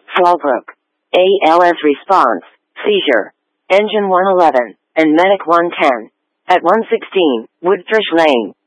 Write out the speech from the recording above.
Fallbrook. ALS response, seizure. Engine 111, and Medic 110. At 116, Woodthrush Lane.